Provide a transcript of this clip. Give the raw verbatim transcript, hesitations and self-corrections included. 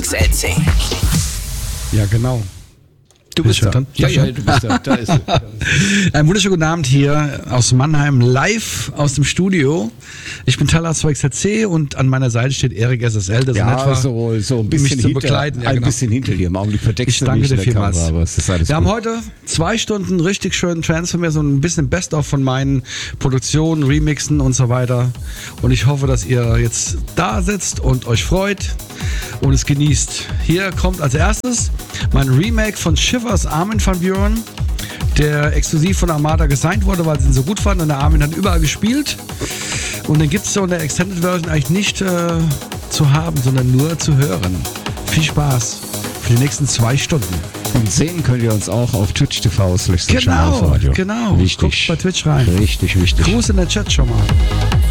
X L C. Ja, genau. Du bist da. Dran? Ja, ja, du bist da. Da ist er. Ein wunderschönen guten Abend hier aus Mannheim, live aus dem Studio. Ich bin Talas von X L C und an meiner Seite steht Erik S S L, der Ja, so nett war, so, so ein bisschen mich zu hinter, begleiten. Ja, ein genau. bisschen hinter dir. Im Augenblick verdeckst Ich du danke mich dir in der vielmals. Kamera, aber es ist alles Wir gut. haben heute zwei Stunden richtig schönen Transfer, so ein bisschen Best-of von meinen Produktionen, Remixen und so weiter. Und ich hoffe, dass ihr jetzt da sitzt und euch freut und es genießt. Hier kommt als erstes mein Remake von Shivers Armin van Buuren, der exklusiv von Armada gesigned wurde, weil sie ihn so gut fanden. Und der Armin hat überall gespielt. Und den gibt es so in der Extended Version eigentlich nicht äh, zu haben, sondern nur zu hören. Viel Spaß für die nächsten zwei Stunden. Und sehen könnt ihr uns auch auf Twitch T V slash Genau, Radio. genau. Wichtig. Guckt bei Twitch rein. Richtig wichtig. Gruß in der Chat schon mal.